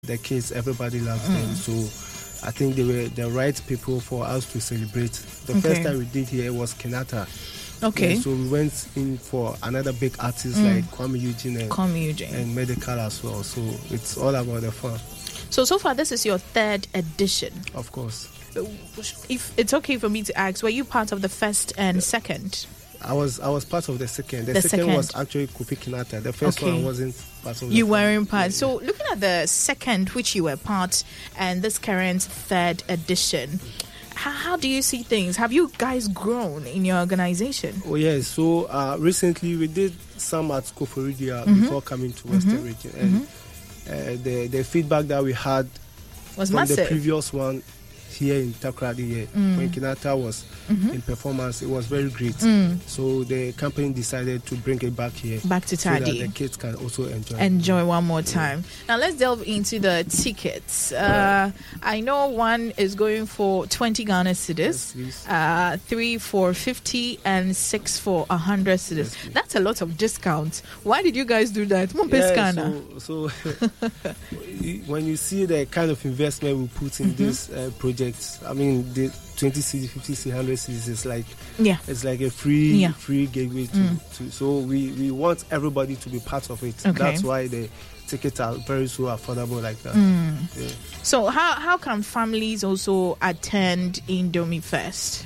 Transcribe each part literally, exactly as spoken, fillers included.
the kids, everybody loves mm. them. So I think they were the right people for us to celebrate. The okay. first time we did here was Kenyatta. Okay. Yeah, so we went in for another big artist mm. like Kwame Eugene and, Kwame Eugene and Medical as well. So it's all about the fun. So, so far, this is your third edition. Of course. If it's okay for me to ask, were you part of the first and yeah. second? I was I was part of the second. The, the second, second was actually Kofi Kinata. The first okay. one wasn't part of the You first. weren't part. Yeah. So looking at the second, which you were part, and this current third edition, how, how do you see things? Have you guys grown in your organization? Oh yes. So uh, recently we did some at Koforidia mm-hmm. before coming to Western mm-hmm. Region, and mm-hmm. uh, the the feedback that we had was from massive. The previous one here in Takoradi here mm. when Kinata was mm-hmm. in performance, it was very great. Mm. So the company decided to bring it back here, back to Tadi, so that the kids can also enjoy enjoy one more time. Yeah. Now let's delve into the tickets. Uh, I know one is going for twenty Ghana cedis, yes, uh, three for fifty, and six for a hundred cedis. Yes, that's a lot of discounts. Why did you guys do that? Yeah, so, so when you see the kind of investment we put in mm-hmm. this uh, project. I mean, the twenty C D, fifty C D, one hundred C Ds is like yeah. it's like a free yeah. free gateway to, mm. to. So we, we want everybody to be part of it. Okay. That's why the tickets are very so affordable like that. Mm. Yeah. So how how can families also attend Indomie Fest?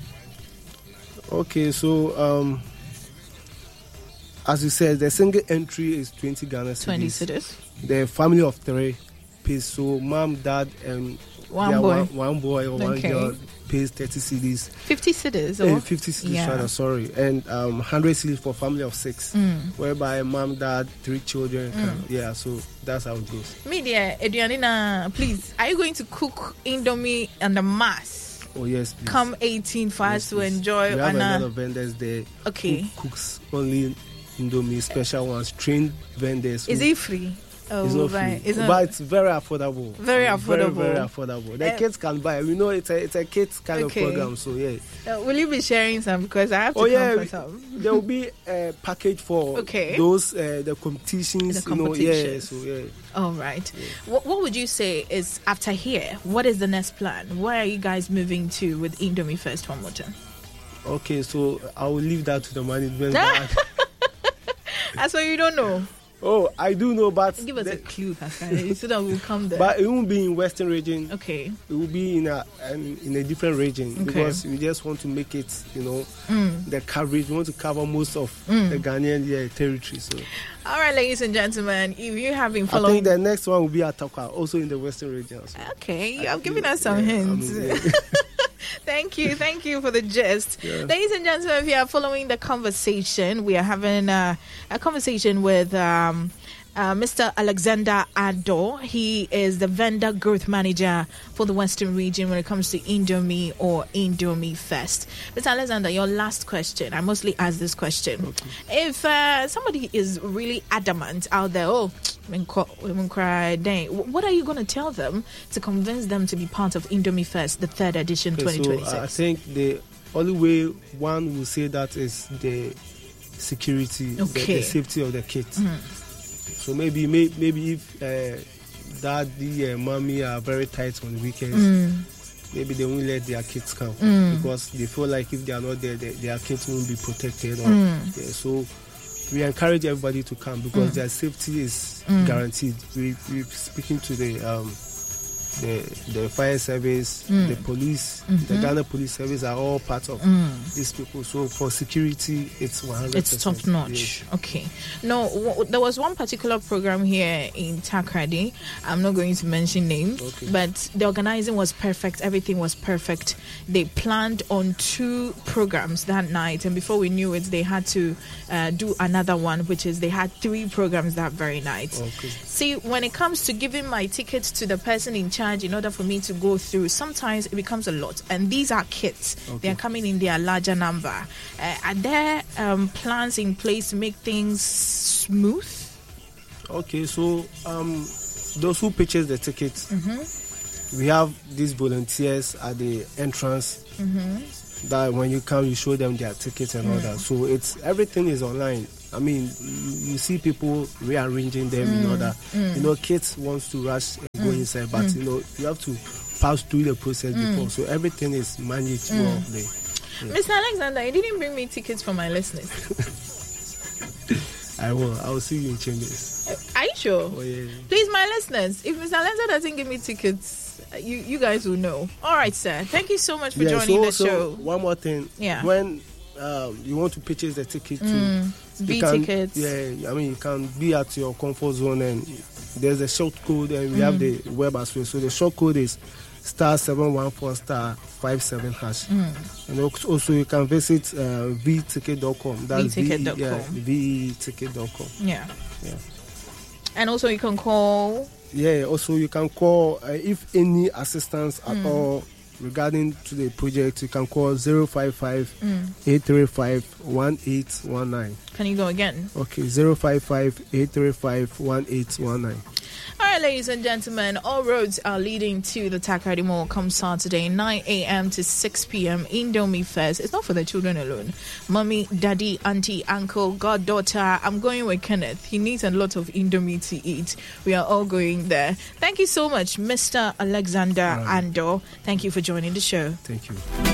Okay, so um, as you said, the single entry is twenty Ghana cedis. twenty cedis. The family of three pays, so mom, dad, and One boy. One, one boy or one okay. girl pays thirty cedis. fifty cedis? Or? Uh, fifty cedis, yeah. rather, sorry. And um, one hundred cedis for family of six, mm. whereby mom, dad, three children. Mm. Can, yeah, so that's how it goes. Media, Eduanina, please, are you going to cook Indomie and the mass? Oh, yes, please. Come eighteen for us yes, to please. enjoy. We have Anna. a lot of vendors there. Okay. Who cooks only Indomie, special ones, trained vendors. Is it free? Oh, it's not right. free. It's not but it's very affordable. Very affordable. Very, very affordable. The uh, kids can buy. We know it's a it's a kids kind okay. of program. So yeah. Uh, will you be sharing some because I have to oh, come yeah, for some? There will be a package for okay. those uh, the competitions. The competitions. You know, yeah. So yeah. All right. Yeah. What What would you say is after here? What is the next plan? Where are you guys moving to with Indomie Fest one more time? Okay, so I will leave that to the management. That's why you don't know. Oh, I do know, but give us the, a clue, Pascal, so that we'll come there. But it won't be in Western region. Okay. It will be in a um, in a different region okay. because we just want to make it, you know, mm. the coverage. We want to cover most of mm. the Ghanaian yeah, territory. So. All right, ladies and gentlemen, if you have been following, I think the next one will be at Takwa, also in the Western region. So. Okay, you have given us some yeah, hints. I mean, yeah. Thank you. Thank you for the gist. Yeah. Ladies and gentlemen, if you are following the conversation, we are having uh, a conversation with um, uh, Mister Alexander Addo. He is the vendor growth manager for the Western region when it comes to Indomie or Indomie Fest. Mister Alexander, your last question. I mostly ask this question. Okay. If uh, somebody is really adamant out there, oh, what are you going to tell them to convince them to be part of Indomie Fest, the third edition, okay, twenty twenty-six? So I think the only way one will say that is the security, okay. the, the safety of the kids. Mm-hmm. So maybe may, maybe if uh, daddy and mommy are very tight on the weekends, mm. maybe they won't let their kids come mm. because they feel like if they are not there, they, their kids won't be protected. Or, mm. yeah, so we encourage everybody to come because mm. their safety is mm. guaranteed. We we speaking to the um, the the fire service, mm. the police, mm-hmm. the Ghana Police Service are all part of mm. these people. So for security, it's one hundred percent. It's top notch. Yeah. Okay. No, w- there was one particular program here in Takoradi. I'm not going to mention names, okay. but the organizing was perfect. Everything was perfect. They planned on two programs that night, and before we knew it, they had to uh, do another one, which is they had three programs that very night. Okay. See, when it comes to giving my tickets to the person in charge, in order for me to go through, sometimes it becomes a lot. And these are kids. Okay. They are coming in their larger number. Uh, are there um, plans in place to make things smooth? Okay, so um, those who purchase the tickets, mm-hmm. we have these volunteers at the entrance. Mm-hmm. That when you come, you show them their tickets and mm. all that. So it's everything is online. I mean, you, you see people rearranging them mm. in order. Mm. You know, kids wants to rush and mm. go inside, but mm. you know, you have to pass through the process mm. before. So everything is managed mm. well. There. Yeah. Mister Alexander, you didn't bring me tickets for my listeners. I will. I will see you in Chambers. Are you sure? Oh, yeah. Please, my listeners, if Mister Alexander doesn't give me tickets, you you guys will know. All right, sir. Thank you so much for yeah, so, joining the so show. One more thing. Yeah. When um, you want to purchase the ticket mm. to B can, tickets. Yeah, I mean, you can be at your comfort zone, and there's a short code, and we mm. have the web as well. So the short code is star seven one four star five seven hash. Mm. And also you can visit uh, v ticket dot com. That's v ticket dot com. Yeah, v ticket dot com. Yeah. Yeah. And also you can call. Yeah. Also you can call uh, if any assistance at mm. all regarding to the project. You can call zero five five eight three five one eight one nine. Can you go again? Okay, zero five five eight three five one eight one nine. All right, ladies and gentlemen, all roads are leading to the Takoradi Mall come Saturday, nine a.m. to six p.m. Indomie Fest. It's not for the children alone. Mommy, daddy, auntie, uncle, goddaughter. I'm going with Kenneth. He needs a lot of Indomie to eat. We are all going there. Thank you so much, Mister Alexander right. Ando. Thank you for joining the show. Thank you.